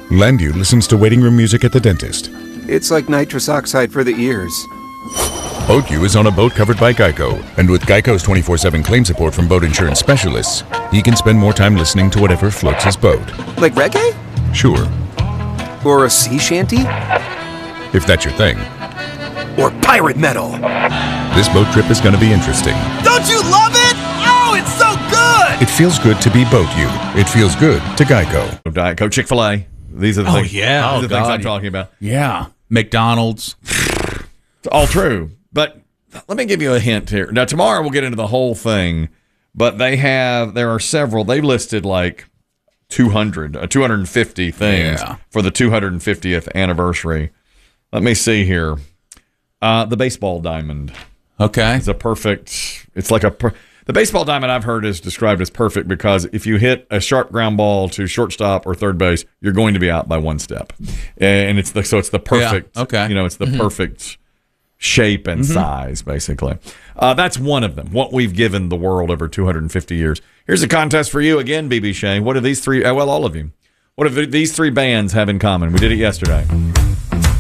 Landu listens to waiting room music at the dentist. It's like nitrous oxide for the ears. BoatU is on a boat covered by Geico, and with Geico's 24/7 claim support from boat insurance specialists, he can spend more time listening to whatever floats his boat. Like reggae? Sure, Or a sea shanty? if that's your thing. Or pirate metal? This boat trip is going to be interesting. Don't you love it? Oh, it's so good! It feels good to be BoatU. It feels good to Geico. Diet Coke, Chick-fil-A. These are the things. yeah. These are the things I'm talking about. Yeah. McDonald's. It's all true. But let me give you a hint here. Now, tomorrow we'll get into the whole thing, but there are several. They listed like 250 things for the 250th anniversary. Let me see here. The baseball diamond. Okay. It's a perfect, it's like the baseball diamond I've heard is described as perfect because if you hit a sharp ground ball to shortstop or third base, you're going to be out by one step. And it's the perfect, it's the perfect shape and size, basically. That's one of them, what we've given the world over 250 years. Here's a contest for you again, BB Shane. What do these three, all of you, what do these three bands have in common? We did it yesterday.